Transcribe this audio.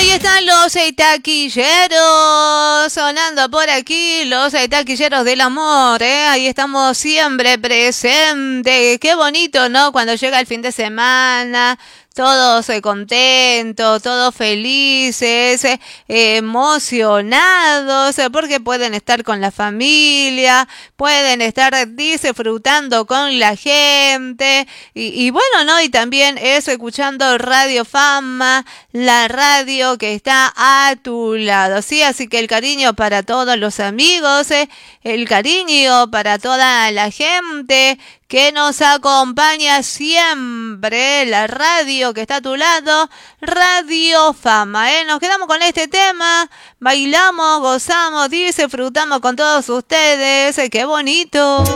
ahí están los taquilleros sonando por aquí, los taquilleros del amor, ¿eh? Ahí estamos siempre presentes. Qué bonito, ¿no? Cuando llega el fin de semana, todos contentos, todos felices, emocionados, porque pueden estar con la familia, pueden estar disfrutando con la gente y bueno, ¿no? Y también eso, escuchando Radio Fama, la radio que está a tu lado, ¿sí? Así que el cariño para todos los amigos, el cariño para toda la gente que nos acompaña siempre, la radio que está a tu lado, Radio Fama, ¿eh? Nos quedamos con este tema, bailamos, gozamos, disfrutamos con todos ustedes, ¡qué bonito!